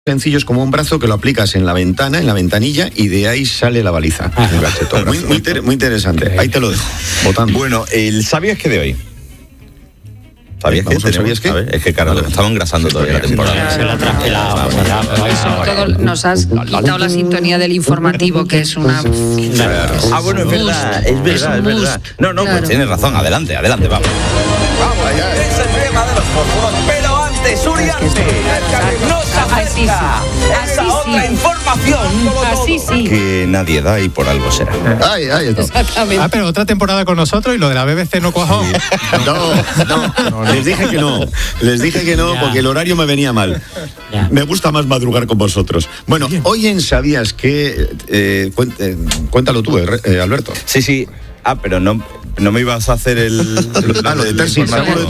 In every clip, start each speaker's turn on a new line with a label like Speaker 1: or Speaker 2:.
Speaker 1: sencillos como un brazo que lo aplicas en la ventana, en la ventanilla, y de ahí sale la baliza. Muy interesante. Ahí te lo dejo, votando.
Speaker 2: Bueno, el ¿sabías qué de hoy? ¿Sabías qué?
Speaker 1: ¿Sabías qué?
Speaker 2: Es que, claro, estamos engrasando todavía la temporada.
Speaker 3: Se la trasquilado.
Speaker 4: Todo nos has quitado la sintonía del informativo, que es una...
Speaker 2: Bueno, es verdad, es verdad. No,
Speaker 4: claro.
Speaker 2: Pues tienes razón. Adelante, vamos. Vamos allá. Es el tema de los fósforos, pero antes, Uriarte, nos acerca esa otra información.
Speaker 4: Así sí.
Speaker 2: Que nadie da y por algo será.
Speaker 4: Exactamente.
Speaker 5: Pero otra temporada con nosotros y lo de la BBC no cuajó.
Speaker 1: No, les dije que no, porque el horario me venía mal. Me gusta más madrugar con vosotros. Bueno, hoy en ¿Sabías qué? Cuéntalo tú, Alberto.
Speaker 2: Sí. Pero no me ibas a hacer lo de
Speaker 1: Tersis.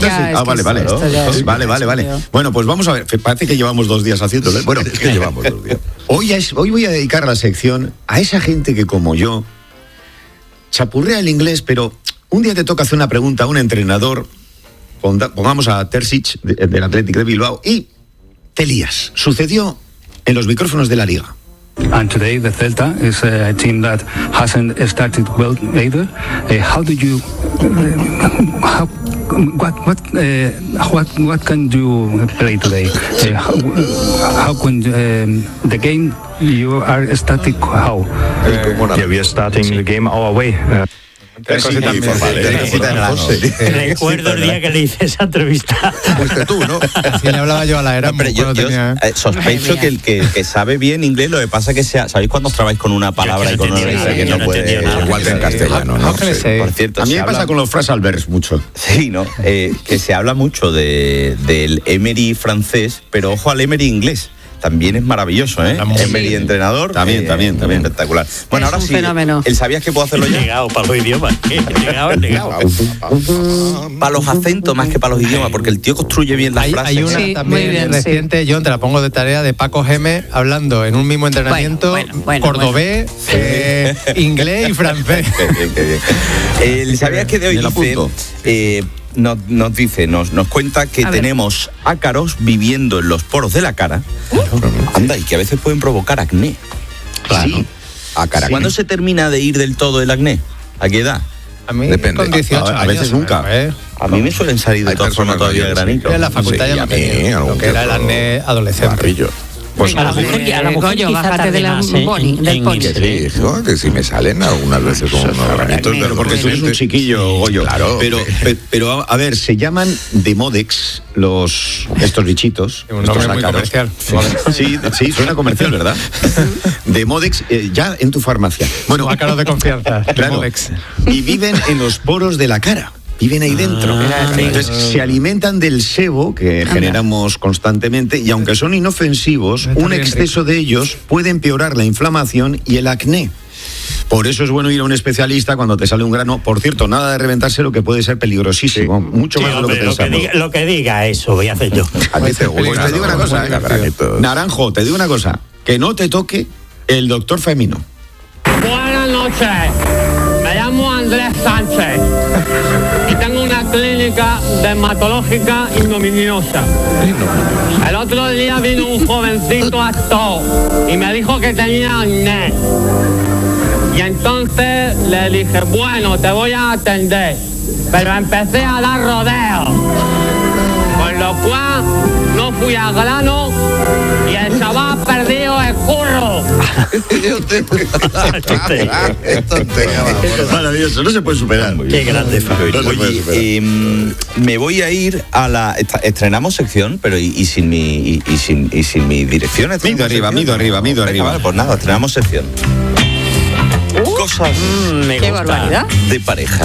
Speaker 1: Vale. Bueno, pues vamos a ver. Parece que llevamos 2 días haciéndolo. Bueno, es que llevamos 2 días. Hoy voy a dedicar la sección a esa gente que, como yo, chapurrea el inglés, pero un día te toca hacer una pregunta a un entrenador, pongamos a Terzic del Athletic de Bilbao, y te lías. Sucedió en los micrófonos de la Liga.
Speaker 6: And today the Celta is a team that hasn't started well either. How do you? What can you play today? How can the game you are starting? How?
Speaker 7: Yeah, we are starting the game our way.
Speaker 3: Recuerdo el día que le hice esa entrevista.
Speaker 1: Fuiste tú, ¿no?
Speaker 5: Así le hablaba yo a la era.
Speaker 2: Pero yo sospecho que el que sabe bien inglés, lo que pasa es que ¿sabéis cuando os trabáis con una palabra y con otra que no puede?
Speaker 1: Igual que en castellano, ¿no?
Speaker 2: Por cierto,
Speaker 1: a mí me pasa con los phrasalverbs mucho.
Speaker 2: Sí, ¿no? Que se habla mucho del Emery francés, pero ojo al Emery inglés. También es maravilloso, ¿eh? Emery entrenador. También. Espectacular. Bueno, ahora sí.
Speaker 4: Fenómeno.
Speaker 2: ¿El sabías que puedo hacerlo ya?
Speaker 3: Llegado para los idiomas. Llegado.
Speaker 2: Para los acentos más que para los idiomas, porque el tío construye bien las frases.
Speaker 5: Hay una también reciente, John, te la pongo de tarea, de Paco Geme, hablando en un mismo entrenamiento, cordobés, inglés y francés.
Speaker 2: Qué bien. ¿El sabías que de hoy dice... Nos cuenta que tenemos ácaros viviendo en los poros de la cara. Anda, y que a veces pueden provocar acné.
Speaker 1: Claro.
Speaker 2: Sí. ¿Cuándo se termina de ir del todo el acné? ¿A qué edad?
Speaker 5: A mí
Speaker 1: depende.
Speaker 5: Con 18
Speaker 1: a veces
Speaker 5: años,
Speaker 1: nunca.
Speaker 2: A mí me suelen salir de todas formas todavía granitos.
Speaker 5: En la facultad ya no tenía lo que era el acné adolescente.
Speaker 1: Pues
Speaker 3: a la mujer
Speaker 4: bájate de la boni, del pony.
Speaker 8: Que si me salen algunas veces como unos granitos.
Speaker 1: Pero porque tú eres un chiquillo, Goyo. Claro. Pero a ver, se llaman Demodex estos bichitos.
Speaker 5: Un nombre muy comercial.
Speaker 1: Sí, suena comercial, ¿verdad? Demodex, ya en tu farmacia.
Speaker 5: Bueno, ácaros de confianza.
Speaker 1: Claro.
Speaker 5: Demodex.
Speaker 1: Y viven en los poros de la cara. Viven ahí dentro. Entonces, se alimentan del sebo que generamos constantemente, y aunque son inofensivos, un exceso de ellos puede empeorar la inflamación y el acné. Por eso es bueno ir a un especialista cuando te sale un grano. Por cierto, nada de reventárselo, que puede ser peligrosísimo. Mucho más de lo que pensamos.
Speaker 3: Lo que diga eso voy a hacer yo.
Speaker 1: A ti te gusta. Te digo una cosa, Naranjo, te digo una cosa. Que no te toque el doctor Femino.
Speaker 9: Buenas noches. Me llamo Andrés Sánchez y tengo una clínica dermatológica ignominiosa. El otro día vino un jovencito actor y me dijo que tenía acné. Y entonces le dije, bueno, te voy a atender. Pero empecé a dar rodeos. Con lo cual no fui al grano y el chaval perdió el curro.
Speaker 1: Maravilloso, no se puede superar.
Speaker 3: Qué grande, Fabio.
Speaker 2: Oye, me voy a ir a la... Estrenamos sección, pero y sin mi dirección.
Speaker 1: Mido arriba.
Speaker 2: Vale, pues nada, estrenamos sección. Cosas
Speaker 4: Qué barbaridad.
Speaker 2: de pareja.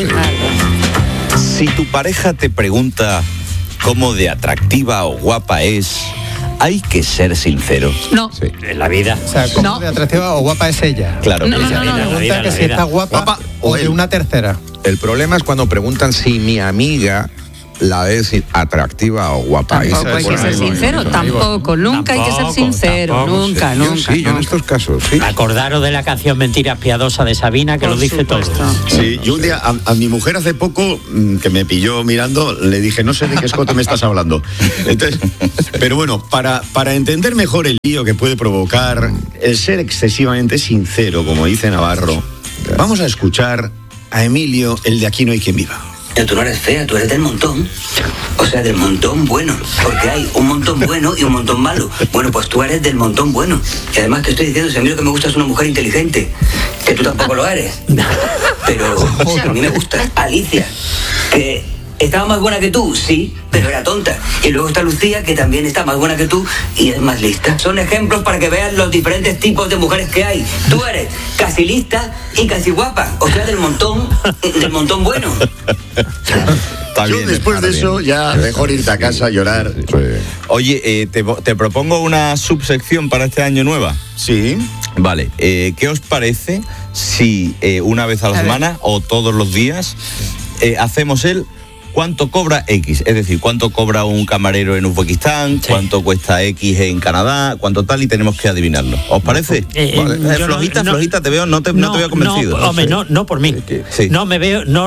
Speaker 2: Si tu pareja te pregunta cómo de atractiva o guapa es, hay que ser sincero.
Speaker 4: No.
Speaker 2: Sí.
Speaker 3: En la vida.
Speaker 5: O sea, ¿cómo de atractiva o guapa es ella?
Speaker 2: Claro.
Speaker 4: No.
Speaker 5: Pregunta que si está guapa o de una tercera.
Speaker 8: El problema es cuando preguntan si mi amiga la ves atractiva o guapa.
Speaker 4: Tampoco hay que ser sincero, nunca hay que ser sincero, nunca.
Speaker 8: Yo en estos casos, sí.
Speaker 3: Acordaros de la canción Mentiras Piadosas de Sabina, que lo dice todo.
Speaker 1: Sí, yo un día a mi mujer hace poco, que me pilló mirando, le dije, no sé de qué escote me estás hablando. Entonces, pero bueno, para entender mejor el lío que puede provocar el ser excesivamente sincero, como dice Navarro, vamos a escuchar a Emilio, el de Aquí no hay quien viva.
Speaker 10: Pero tú no eres fea, tú eres del montón. O sea, del montón bueno. Porque hay un montón bueno y un montón malo. Bueno, pues tú eres del montón bueno. Y además que estoy diciendo, si a mí lo que me gusta es una mujer inteligente. Que tú tampoco lo eres. Pero a mí me gusta Alicia. Que estaba más buena que tú, sí, pero era tonta. Y luego está Lucía, que también está más buena que tú y es más lista. Son ejemplos para que vean los diferentes tipos de mujeres que hay. Tú eres casi lista y casi guapa. O sea, del montón bueno.
Speaker 1: Yo después de eso ya mejor irte a casa a llorar.
Speaker 2: Sí. Oye, te propongo una subsección para este año nueva.
Speaker 1: Sí.
Speaker 2: Vale, ¿qué os parece si una vez a la semana o todos los días hacemos cuánto cobra X? Es decir, cuánto cobra un camarero en Uzbekistán, cuánto cuesta X en Canadá, cuánto tal, y tenemos que adivinarlo. ¿Os parece? Vale. Flojita, te veo, no te veo convencido.
Speaker 3: No, hombre, no por mí. Sí. No me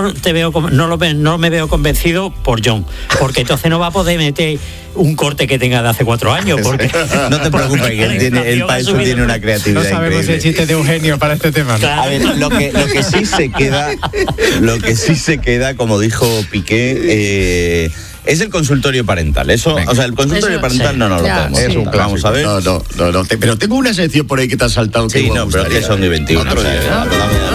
Speaker 3: veo convencido por John, porque entonces no va a poder meter un corte que tenga de hace 4 años. Porque,
Speaker 2: no te preocupes, que él para eso tiene una creatividad.
Speaker 5: No sabemos
Speaker 2: increíble.
Speaker 5: si el chiste de Eugenio para este tema.
Speaker 2: Claro. A ver, lo que sí se queda, como dijo Piqué, es el consultorio parental. Eso, o sea, el consultorio parental no lo podemos.
Speaker 8: Es un clásico.
Speaker 2: Vamos a ver.
Speaker 1: No. Pero tengo una sección por ahí que te has saltado.
Speaker 2: Sí, no, pero es que son de 21.
Speaker 1: Otro día,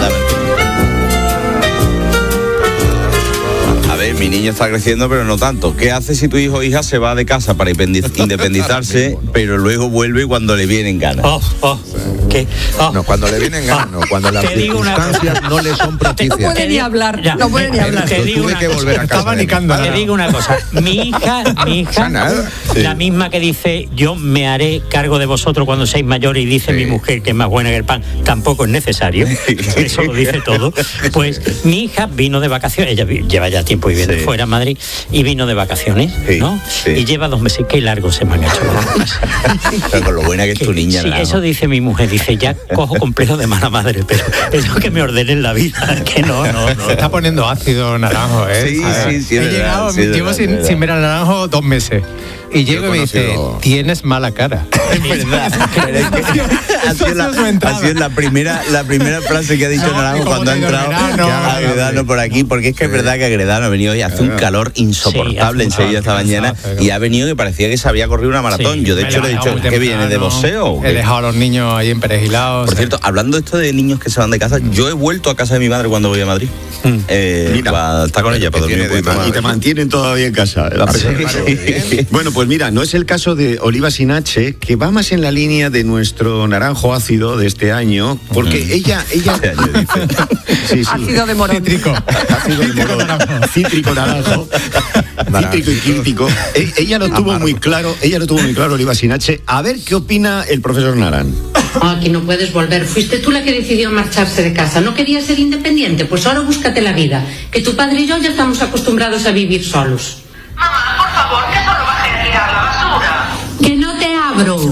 Speaker 2: Mi niño está creciendo, pero no tanto. ¿Qué hace si tu hijo o hija se va de casa para independizarse, pero luego vuelve cuando le vienen ganas?
Speaker 8: No, cuando le vienen ganas, no. Cuando las circunstancias no le son propicias.
Speaker 4: No puede ni hablar.
Speaker 3: Te digo
Speaker 8: que volver a casa.
Speaker 3: Te digo una cosa. Mi hija, la misma que dice, yo me haré cargo de vosotros cuando seáis mayores, y dice mi mujer que es más buena que el pan, tampoco es necesario. Eso lo dice todo. Pues mi hija vino de vacaciones, ella lleva ya tiempo viviendo fuera en Madrid, y vino de vacaciones, ¿no? Y lleva 2 meses. Qué largo se me han hecho.
Speaker 2: Pero con lo buena que es tu niña.
Speaker 3: Sí, eso dice mi mujer. Dice, ya cojo complejo de mala madre, pero es lo que me ordenen la vida. Que no.
Speaker 5: Se está poniendo ácido naranjo, ¿eh?
Speaker 2: Sí,
Speaker 5: he llegado, llevo sin ver al naranjo 2 meses. Y llego y me dice, tienes mala cara.
Speaker 2: Es verdad. Ha sido la primera frase que ha dicho Naranjo cuando ha entrado Agredano por aquí, porque es que es verdad que Agredano ha venido hoy, hace un calor insoportable en Sevilla esta mañana, y ha venido que parecía que se había corrido una maratón. Yo de hecho le he dicho, ¿qué viene de boxeo?
Speaker 5: He dejado a los niños ahí emperejilados.
Speaker 2: Por cierto, hablando de esto de niños que se van de casa, yo he vuelto a casa de mi madre cuando voy a Madrid. Está con ella para dormir un poquito más.
Speaker 1: Y te mantienen todavía en casa. Bueno, pues mira, no es el caso de Oliva Sinache, que va más en la línea de nuestro naranjo ácido de este año, porque ella
Speaker 4: ácido de morón.
Speaker 5: Cítrico.
Speaker 1: Ácido de morón. Cítrico naranjo. Cítrico y crítico. Ella lo tuvo muy claro, Oliva Sinache. A ver qué opina el profesor Naran.
Speaker 11: Aquí no puedes volver. Fuiste tú la que decidió marcharse de casa. ¿No querías ser independiente? Pues ahora búscate la vida. Que tu padre y yo ya estamos acostumbrados a vivir solos.
Speaker 12: Mamá, por favor, que solo bajen a tirar la basura.
Speaker 11: ¡Que no te abro!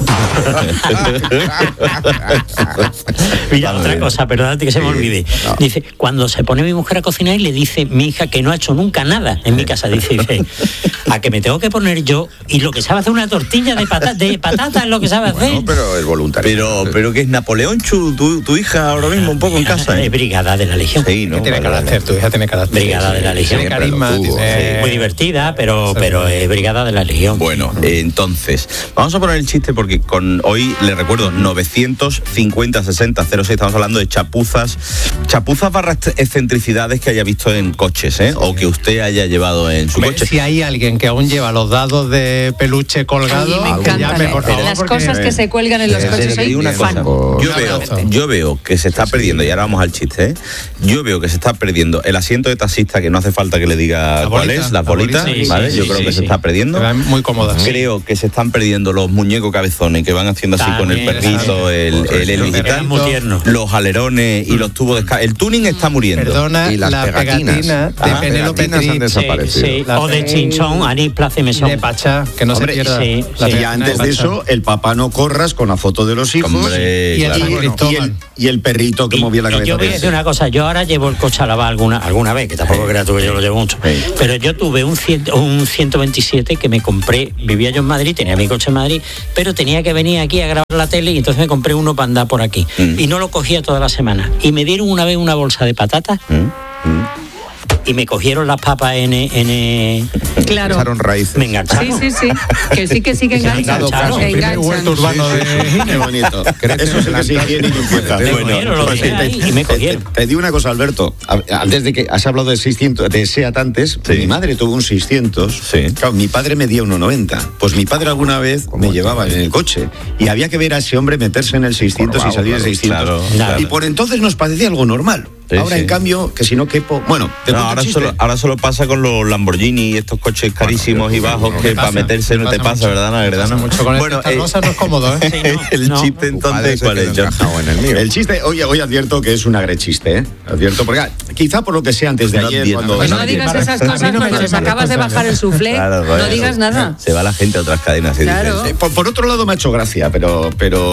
Speaker 3: Mira, otra cosa, perdónate que se me olvide. Dice, cuando se pone mi mujer a cocinar y le dice mi hija que no ha hecho nunca nada en mi casa, dice, a que me tengo que poner yo, y lo que sabe hacer una tortilla de patata es lo que sabe hacer.
Speaker 8: No, pero el voluntario.
Speaker 2: Pero que es Napoleón Chu, tu hija ahora mismo un poco en casa.
Speaker 3: Es brigada de la Legión.
Speaker 5: Sí, ¿no? Tiene carácter, tu hija tiene carácter.
Speaker 3: Brigada de la Legión.
Speaker 5: Tiene carisma,
Speaker 3: muy divertida, pero es brigada de la Legión.
Speaker 2: Bueno, entonces, vamos a poner el chiste porque hoy le recuerdo 950 60 06, estamos hablando de chapuzas barra excentricidades que haya visto en coches, o que usted haya llevado en su coche.
Speaker 5: Si hay alguien que aún lleva los dados de peluche colgados,
Speaker 4: me encanta. Las cosas que se cuelgan en los coches. Soy fan.
Speaker 2: Yo veo que se está perdiendo, y ahora vamos al chiste, yo veo que se está perdiendo el asiento de taxista, que no hace falta que le diga cuál es, la bolita, ¿vale? Yo creo que se está perdiendo.
Speaker 5: Muy cómoda.
Speaker 2: Creo que se están perdiendo los muñecos cabeceros cabezones que van haciendo así con el perrito, el digitando, los alerones y los tubos de escape. El tuning está muriendo.
Speaker 5: Perdona,
Speaker 8: y las
Speaker 5: pegatinas de Penélope
Speaker 8: han desaparecido.
Speaker 3: O de Chinchón, Anís Plaza y Mesón.
Speaker 5: De Pachá, que no se pierda.
Speaker 1: Y antes de eso, el papá no corras con la foto de los hijos.
Speaker 2: Hombre,
Speaker 1: y el perrito que movía la cabeza.
Speaker 3: Yo voy a decir una cosa, yo ahora llevo el coche a lavar alguna vez, que tampoco creas tú que yo lo llevo mucho. Pero yo tuve un 127 que me compré, vivía yo en Madrid, tenía mi coche en Madrid, pero tenía que venir aquí a grabar la tele y entonces me compré uno para andar por aquí. Y no lo cogía toda la semana. Y me dieron una vez una bolsa de patatas. Y me cogieron las papas
Speaker 4: Claro.
Speaker 8: Echaron raíces.
Speaker 3: Me engancharon.
Speaker 4: Sí. Que sí que enganchan.
Speaker 5: El huerto urbano de
Speaker 1: Qué bonito. Eso es la higiene y limpieza.
Speaker 3: Y me cogieron.
Speaker 1: Te digo una cosa, Alberto. Antes de que has hablado de 600, de SEAT antes, mi madre tuvo un 600.
Speaker 2: Sí.
Speaker 1: Claro, mi padre medía 1,90. Pues mi padre alguna vez me llevaba en el coche y había que ver a ese hombre meterse en el 600 y salir en 600.
Speaker 2: Claro.
Speaker 1: Y por entonces nos parecía algo normal. Ahora, en cambio, que si no quepo... Bueno,
Speaker 2: ahora solo pasa con los Lamborghini y estos coches carísimos y bajos que para meterse no te pasa, ¿verdad, Nagredano?
Speaker 5: Mucho con bueno, rosa no es cómodo, ¿eh?
Speaker 2: El chiste entonces, ¿cuál es?
Speaker 1: El chiste, hoy advierto que es un agrechiste, ¿eh? Advierto, porque quizá por lo que sea antes de ayer...
Speaker 4: Pues no digas esas cosas cuando les acabas de bajar el suflé. Claro, no digas nada.
Speaker 2: Se va la gente a otras cadenas.
Speaker 4: Claro.
Speaker 1: Por otro lado me ha hecho gracia, pero...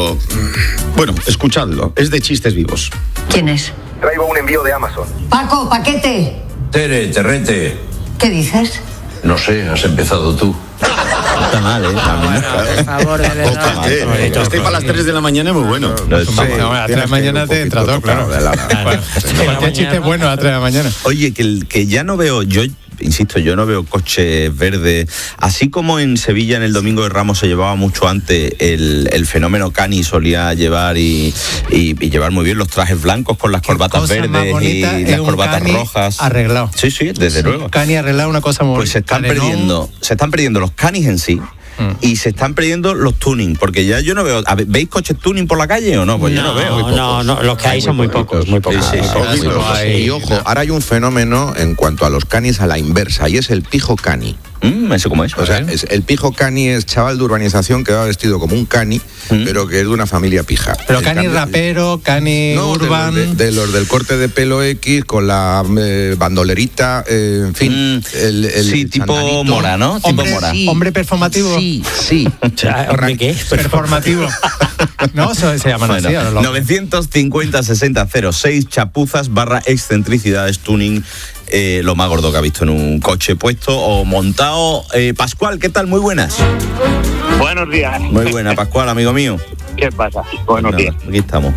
Speaker 1: Bueno, escuchadlo. Es de chistes vivos.
Speaker 4: ¿Quién es?
Speaker 13: Traigo un envío de Amazon.
Speaker 14: Paco, paquete.
Speaker 13: Tere, Terrete.
Speaker 14: ¿Qué dices?
Speaker 13: No sé, has empezado tú.
Speaker 2: Está mal, ¿eh?
Speaker 4: Por favor, de verdad.
Speaker 1: Este para las 3 de la mañana es muy bueno.
Speaker 5: A las 3 de la mañana te entra todo, claro. Cualquier chiste es bueno a las 3 de la mañana.
Speaker 2: Oye, que ya no veo... Insisto, yo no veo coches verdes. Así como en Sevilla en el Domingo de Ramos se llevaba mucho antes, el fenómeno Cani solía llevar y llevar muy bien los trajes blancos con las corbatas verdes y las corbatas rojas.
Speaker 5: Arreglado.
Speaker 2: Sí, desde luego.
Speaker 5: Cani arreglado, una cosa muy...
Speaker 2: Pues se están perdiendo los Canis en sí. Y se están perdiendo los tuning, porque ya yo no veo. ¿Veis coches tuning por la calle o no? Pues yo no veo.
Speaker 3: No, los que hay son muy pocos. Muy pocos.
Speaker 8: Y ojo, ahora hay un fenómeno en cuanto a los canis a la inversa, y es el pijo cani.
Speaker 2: ¿Eso cómo es?
Speaker 8: O sea, el pijo cani es chaval de urbanización que va vestido como un cani, pero que es de una familia pija.
Speaker 5: Pero cani rapero, cani urban...
Speaker 8: De los del corte de pelo X, con la bandolerita, en fin.
Speaker 2: Sí, tipo
Speaker 8: sandalito.
Speaker 2: Mora, ¿no?
Speaker 5: Hombre,
Speaker 2: tipo Mora.
Speaker 5: Hombre performativo.
Speaker 8: Sí.
Speaker 3: ¿Hombre qué?
Speaker 5: Performativo. No, eso se llaman así.
Speaker 2: 950-60-06, chapuzas / excentricidades tuning. Lo más gordo que ha visto en un coche puesto o montado. Pascual, ¿qué tal? Muy buenas.
Speaker 15: Buenos días.
Speaker 2: Muy buena, Pascual, amigo mío.
Speaker 15: ¿Qué pasa? Buenos días.
Speaker 2: Aquí estamos.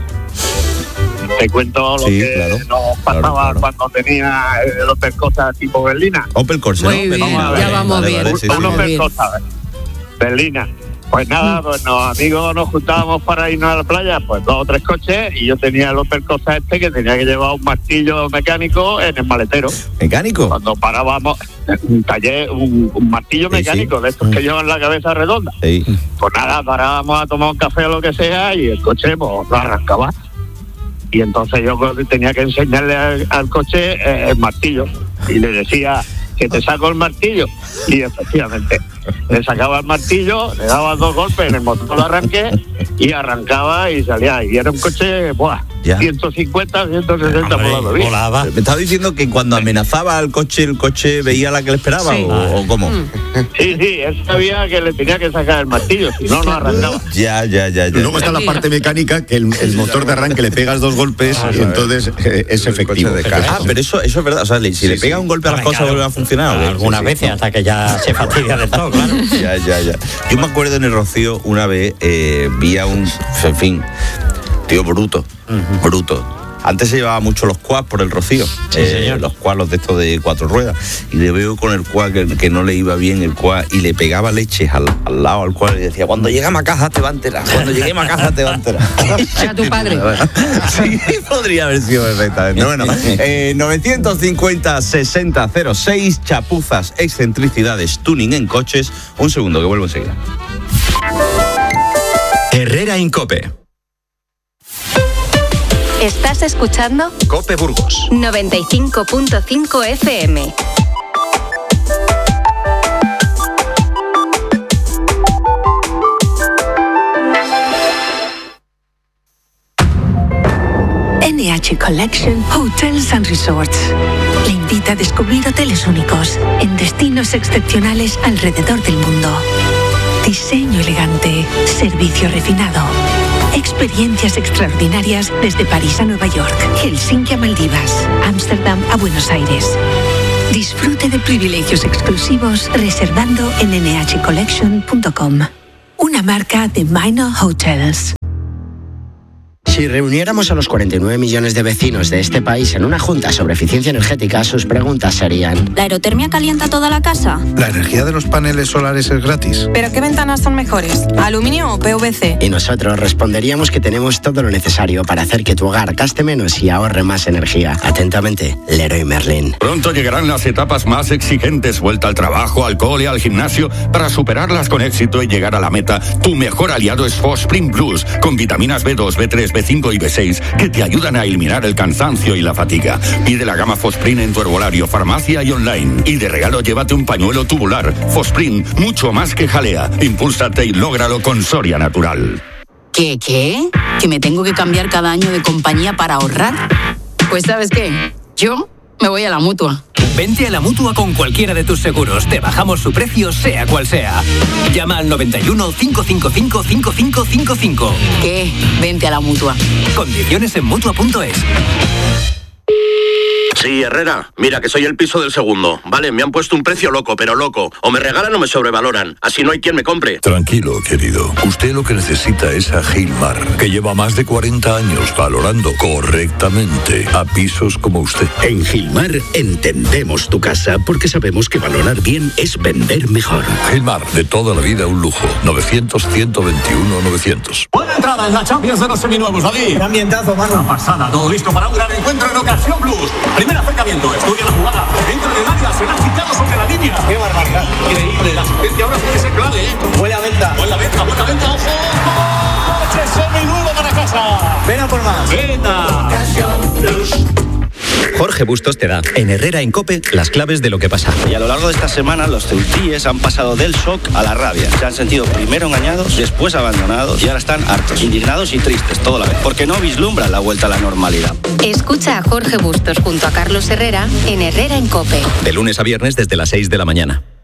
Speaker 15: Te cuento lo que nos pasaba cuando tenía el Opel Corsa tipo berlina.
Speaker 2: Opel Corsa, ¿no?
Speaker 4: Muy bien, ya vamos bien.
Speaker 15: Un Opel Corsa berlina. Pues nada, pues los amigos nos juntábamos para irnos a la playa, pues 2 o 3 coches, y yo tenía el Opel Corsa que tenía que llevar un martillo mecánico en el maletero.
Speaker 2: ¿Mecánico?
Speaker 15: Cuando parábamos, un taller, un martillo mecánico, de estos que llevan la cabeza redonda.
Speaker 2: Sí.
Speaker 15: Pues nada, parábamos a tomar un café o lo que sea, y el coche pues lo arrancaba. Y entonces yo tenía que enseñarle al coche el martillo, y le decía que te saco el martillo, y efectivamente le sacaba el martillo, le daba 2 golpes en el motor, lo arranqué y arrancaba y salía, y era un coche 150, 160 por la vía.
Speaker 2: Volaba. ¿Me estaba diciendo que cuando amenazaba al coche, el coche veía la que le esperaba?
Speaker 15: Sí.
Speaker 2: ¿O cómo?
Speaker 15: Sí, él sabía que le tenía que sacar el martillo, si no arrancaba.
Speaker 2: Ya.
Speaker 1: Luego está la parte mecánica, que el motor de arranque le pegas 2 golpes y entonces es efectivo.
Speaker 2: Pero eso es verdad. O sea, si le pega un golpe a las cosas, vuelve a funcionar.
Speaker 3: Algunas veces, hasta que ya se fastidia del todo, claro.
Speaker 2: Ya. Yo me acuerdo en el Rocío, una vez vi a un, en fin, tío bruto. Antes se llevaba mucho los quads por el Rocío, los quads, los de estos de 4 ruedas, y le veo con el quad que no le iba bien el quad, y le pegaba leches al lado al quad y decía: cuando lleguemos a casa te va a enterar,
Speaker 4: Era tu padre.
Speaker 2: Sí, podría haber sido perfectamente. Bueno, 950-60-06, chapuzas, excentricidades, tuning en coches. Un segundo, que vuelvo enseguida.
Speaker 16: Herrera Incope.
Speaker 17: ¿Estás escuchando?
Speaker 16: Cope Burgos
Speaker 17: 95.5 FM.
Speaker 18: NH Collection Hotels and Resorts. Le invita a descubrir hoteles únicos en destinos excepcionales alrededor del mundo. Diseño elegante, servicio refinado. Experiencias extraordinarias desde París a Nueva York, Helsinki a Maldivas, Ámsterdam a Buenos Aires. Disfrute de privilegios exclusivos reservando en nhcollection.com. Una marca de Minor Hotels.
Speaker 19: Si reuniéramos a los 49 millones de vecinos de este país en una junta sobre eficiencia energética, sus preguntas serían:
Speaker 20: ¿la aerotermia calienta toda la casa?
Speaker 21: ¿La energía de los paneles solares es gratis?
Speaker 20: ¿Pero qué ventanas son mejores? ¿Aluminio o PVC?
Speaker 19: Y nosotros responderíamos que tenemos todo lo necesario para hacer que tu hogar gaste menos y ahorre más energía. Atentamente, Leroy Merlin.
Speaker 22: Pronto llegarán las etapas más exigentes, vuelta al trabajo, al cole, al gimnasio. Para superarlas con éxito y llegar a la meta, tu mejor aliado es Fosprin Plus, con vitaminas B2, B3, B5 y B6 que te ayudan a eliminar el cansancio y la fatiga. Pide la gama Fosprin en tu herbolario, farmacia y online. Y de regalo llévate un pañuelo tubular. Fosprin, mucho más que jalea. Impúlsate y lógralo con Soria Natural.
Speaker 23: ¿Qué? ¿Que me tengo que cambiar cada año de compañía para ahorrar? Pues ¿sabes qué? Yo me voy a la Mutua.
Speaker 24: Vente a la Mutua con cualquiera de tus seguros. Te bajamos su precio, sea cual sea. Llama al 91 555 5555.
Speaker 23: ¿Qué? Vente a la Mutua.
Speaker 24: Condiciones en Mutua.es.
Speaker 25: Sí, Herrera, mira que soy el piso del segundo. Vale, me han puesto un precio loco, pero loco. O me regalan o me sobrevaloran. Así no hay quien me compre.
Speaker 26: Tranquilo, querido. Usted lo que necesita es a Gilmar, que lleva más de 40 años valorando correctamente a pisos como usted.
Speaker 27: En Gilmar entendemos tu casa porque sabemos que valorar bien es vender mejor.
Speaker 26: Gilmar, de toda la vida un lujo. 900-121-900.
Speaker 28: Buena entrada en la Champions de los seminuevos, David.
Speaker 29: Ambientazo, mano.
Speaker 28: Una pasada, todo listo para un gran encuentro en Ocasión Plus. Primer acercamiento, estudia la jugada, entra en el área, será quitado sobre la línea.
Speaker 29: ¡Qué barbaridad!
Speaker 28: Increíble, la asistencia ahora tiene que ser clave, ¿eh?
Speaker 29: Buena venta,
Speaker 28: ojo. ¡Coche seminuevo para casa!
Speaker 29: Ven a por más.
Speaker 28: ¡Venta!
Speaker 16: Jorge Bustos te da, en Herrera en COPE, las claves de lo que pasa.
Speaker 30: Y a lo largo de esta semana, los ceutíes han pasado del shock a la rabia. Se han sentido primero engañados, después abandonados y ahora están hartos, indignados y tristes, todo a la vez. Porque no vislumbran la vuelta a la normalidad.
Speaker 17: Escucha a Jorge Bustos junto a Carlos Herrera en Herrera en COPE.
Speaker 16: De lunes a viernes desde las 6 de la mañana.